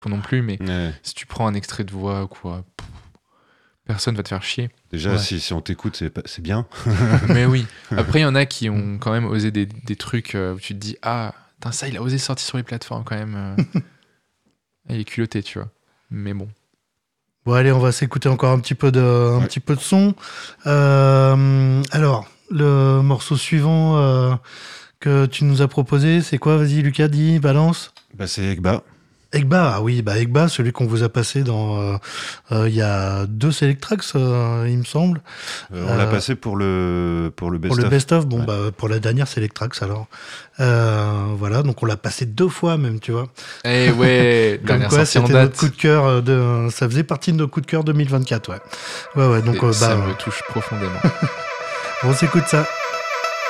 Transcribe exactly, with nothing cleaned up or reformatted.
non plus, mais Ouais. si tu prends un extrait de voix ou quoi, pff, personne va te faire chier. Déjà, Ouais. si, si on t'écoute, c'est, pas- c'est bien. Mais oui. Après, il y en a qui ont quand même osé des, des trucs euh, où tu te dis, ah, putain, ça, il a osé sortir sur les plateformes quand même. euh. Il est culotté, tu vois. Mais bon. Bon, allez, on va s'écouter encore un petit peu de, un Ouais. petit peu de son. Euh, alors, le morceau suivant euh, que tu nous as proposé, c'est quoi? Vas-y, Lucas, dis, balance. Bah, c'est Egba. Egba, ah oui, bah Egba, celui qu'on vous a passé dans. euh, euh, Il y a deux Select Tracks, euh, il me semble. Euh, on l'a Euh, passé pour le, pour le Pour best-of. le best-of, bon, Ouais. bah, pour la dernière Select Tracks, alors. Euh, voilà, donc on l'a passé deux fois, même, tu vois. Eh ouais, Comme dernière quoi, sortie en c'était date. notre coup de cœur. euh, De... Ça faisait partie de nos coups de cœur deux mille vingt-quatre, ouais. Ouais, ouais, donc, Et euh, ça bah, me touche profondément. on s'écoute ça.